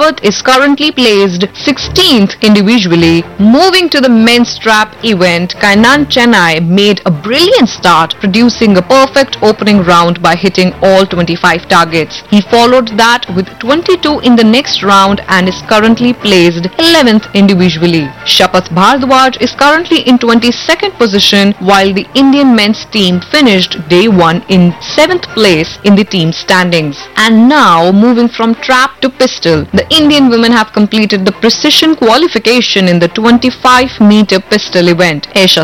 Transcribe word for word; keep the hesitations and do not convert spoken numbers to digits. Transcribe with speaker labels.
Speaker 1: Shapath is currently placed sixteenth individually. Moving to the men's trap event, Kainan Chennai made a brilliant start, producing a perfect opening round by hitting all twenty-five targets. He followed that with twenty-two in the next round and is currently placed eleventh individually. Shapath Bhardwaj is currently in twenty-second position, while the Indian men's team finished day one in seventh place in the team standings. And now, moving from trap to pistol, the Indian women have completed the precision qualification in the twenty-five meter pistol event. Esha